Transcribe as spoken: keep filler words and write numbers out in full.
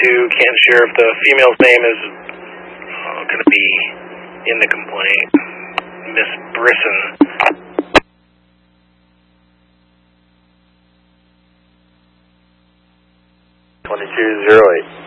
twenty-two. Can't sheriff. The female's name is uh, going to be in the complaint. Miss Brisson. twenty-two zero eight.